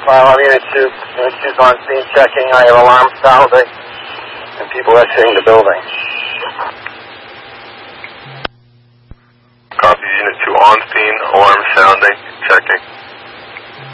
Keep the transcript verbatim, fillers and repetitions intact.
file. I'm Unit two. Unit two's on scene checking. I have alarm sounding and people exiting the building. Copy, Unit two on scene, alarm sounding, checking.